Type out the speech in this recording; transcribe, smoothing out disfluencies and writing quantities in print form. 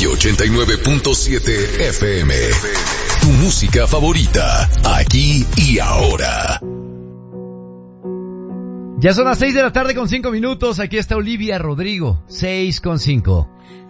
y 89.7 FM. Tu música favorita, aquí y ahora. Ya son las 6 de la tarde con 5 minutos. Aquí está Olivia Rodrigo, 6 con 5.